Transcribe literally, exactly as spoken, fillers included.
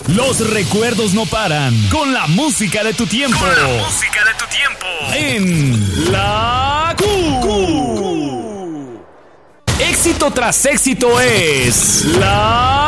Los recuerdos no paran. Con la música de tu tiempo. Con la música de tu tiempo. En La Q. Q. Éxito tras éxito es La